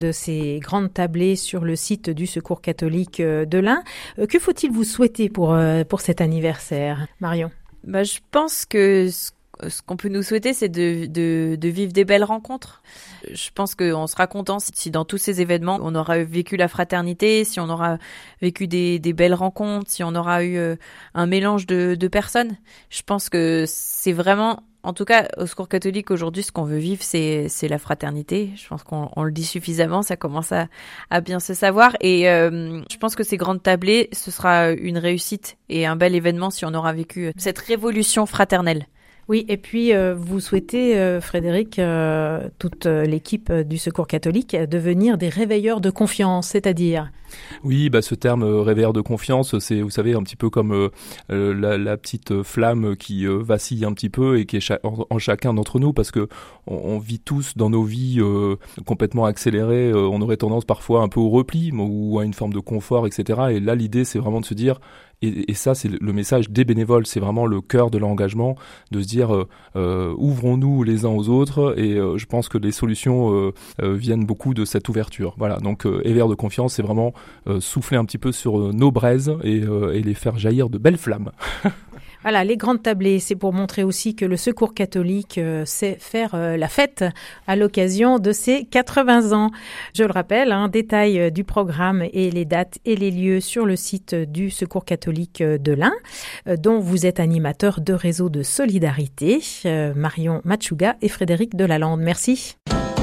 de ces grandes tablées sur le site du Secours catholique de l'Ain. Que faut-il vous souhaiter pour cet anniversaire, Marion ? Je pense que ce qu'on peut nous souhaiter, c'est de vivre des belles rencontres. Je pense qu'on sera content si dans tous ces événements, on aura vécu la fraternité, si on aura vécu des belles rencontres, si on aura eu un mélange de personnes. Je pense que c'est vraiment, en tout cas, au Secours catholique aujourd'hui, ce qu'on veut vivre, c'est la fraternité. Je pense qu'on le dit suffisamment, ça commence à bien se savoir. Et je pense que ces grandes tablées, ce sera une réussite et un bel événement si on aura vécu cette révolution fraternelle. Oui, et puis vous souhaitez, Frédéric, toute l'équipe du Secours catholique, devenir des réveilleurs de confiance, c'est-à-dire ? Oui, ce terme réveilleur de confiance, c'est, vous savez, un petit peu comme la petite flamme qui vacille un petit peu et qui est en chacun d'entre nous, parce que on vit tous dans nos vies complètement accélérées. On aurait tendance parfois un peu au repli ou à une forme de confort, etc. Et là, l'idée, c'est vraiment de se dire, et ça, c'est le message des bénévoles, c'est vraiment le cœur de l'engagement, de se dire ouvrons-nous les uns aux autres, et je pense que les solutions viennent beaucoup de cette ouverture. Voilà, donc éveilleur de confiance, c'est vraiment souffler un petit peu sur nos braises et les faire jaillir de belles flammes. Voilà, les grandes tablées, c'est pour montrer aussi que le Secours catholique sait faire la fête à l'occasion de ses 80 ans. Je le rappelle, détail du programme et les dates et les lieux sur le site du Secours catholique de l'Ain, dont vous êtes animateur de réseau de solidarité, Marion Machuga et Frédéric Delalande. Merci.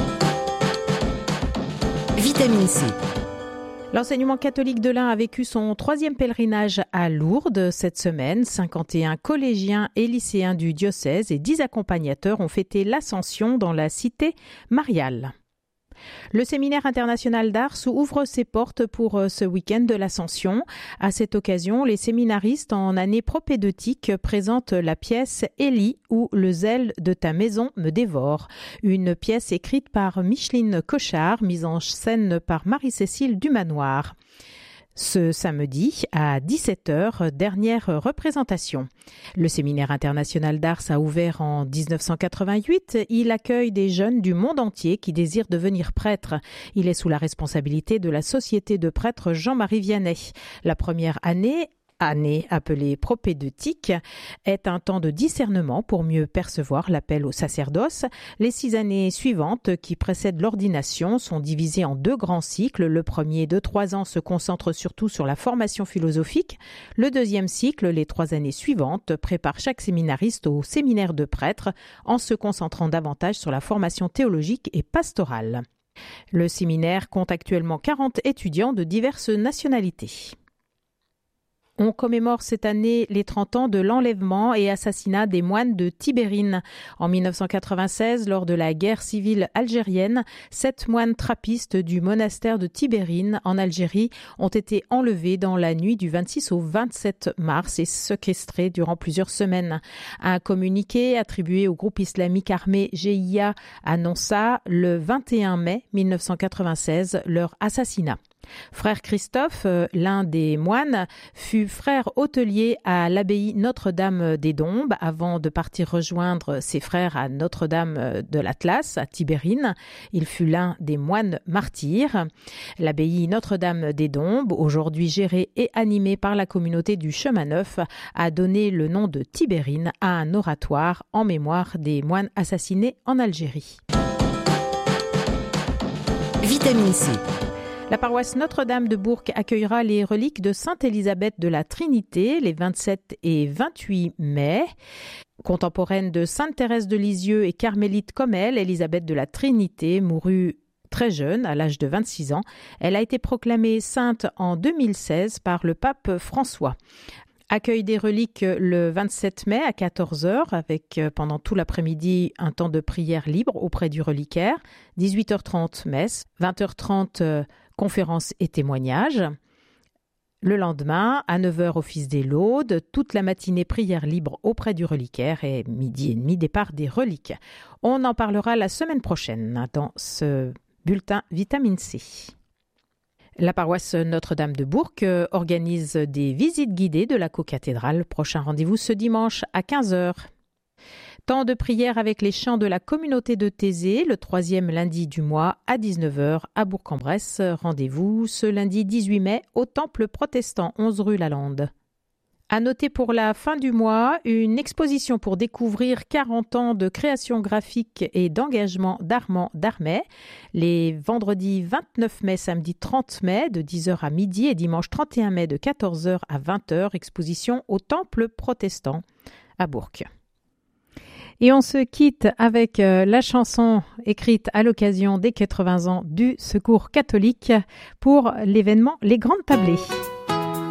Vitamine C. L'enseignement catholique de l'Ain a vécu son 3e pèlerinage à Lourdes cette semaine. 51 collégiens et lycéens du diocèse et 10 accompagnateurs ont fêté l'Ascension dans la cité mariale. Le séminaire international d'Ars ouvre ses portes pour ce week-end de l'Ascension. À cette occasion, les séminaristes en année propédeutique présentent la pièce « Élie ou le zèle de ta maison me dévore ». Une pièce écrite par Micheline Cochard, mise en scène par Marie-Cécile Dumanoir. Ce samedi à 17h, dernière représentation. Le séminaire international d'Ars a ouvert en 1988. Il accueille des jeunes du monde entier qui désirent devenir prêtres. Il est sous la responsabilité de la Société de prêtres Jean-Marie Vianney. La première année appelée propédeutique, est un temps de discernement pour mieux percevoir l'appel au sacerdoce. Les 6 années suivantes qui précèdent l'ordination sont divisées en 2 grands cycles. Le premier de 3 ans se concentre surtout sur la formation philosophique. Le deuxième cycle, les 3 années suivantes, prépare chaque séminariste au séminaire de prêtres en se concentrant davantage sur la formation théologique et pastorale. Le séminaire compte actuellement 40 étudiants de diverses nationalités. On commémore cette année les 30 ans de l'enlèvement et assassinat des moines de Tibérine. En 1996, lors de la guerre civile algérienne, 7 moines trappistes du monastère de Tibérine en Algérie ont été enlevés dans la nuit du 26 au 27 mars et séquestrés durant plusieurs semaines. Un communiqué attribué au groupe islamique armé GIA annonça le 21 mai 1996 leur assassinat. Frère Christophe, l'un des moines, fut frère hôtelier à l'abbaye Notre-Dame des Dombes avant de partir rejoindre ses frères à Notre-Dame de l'Atlas, à Tibérine. Il fut l'un des moines martyrs. L'abbaye Notre-Dame des Dombes, aujourd'hui gérée et animée par la communauté du Chemin Neuf, a donné le nom de Tibérine à un oratoire en mémoire des moines assassinés en Algérie. Vitamine C. La paroisse Notre-Dame de Bourg accueillera les reliques de Sainte Élisabeth de la Trinité les 27 et 28 mai. Contemporaine de Sainte Thérèse de Lisieux et carmélite comme elle, Élisabeth de la Trinité mourut très jeune, à l'âge de 26 ans. Elle a été proclamée sainte en 2016 par le pape François. Accueil des reliques le 27 mai à 14h avec pendant tout l'après-midi un temps de prière libre auprès du reliquaire, 18h30 messe, 20h30 conférences et témoignages. Le lendemain, à 9h, office des laudes, toute la matinée prière libre auprès du reliquaire et midi et demi départ des reliques. On en parlera la semaine prochaine dans ce bulletin Vitamine C. La paroisse Notre-Dame de Bourg organise des visites guidées de la cocathédrale. Prochain rendez-vous ce dimanche à 15h. Temps de prière avec les chants de la communauté de Thésée, le 3e lundi du mois à 19h à Bourg-en-Bresse. Rendez-vous ce lundi 18 mai au Temple protestant 11 rue Lalande. À noter pour la fin du mois, une exposition pour découvrir 40 ans de création graphique et d'engagement d'Armand Darmet. Les vendredis 29 mai, samedi 30 mai de 10h à midi et dimanche 31 mai de 14h à 20h. Exposition au Temple protestant à Bourg. Et on se quitte avec la chanson écrite à l'occasion des 80 ans du Secours catholique pour l'événement Les Grandes Tablées.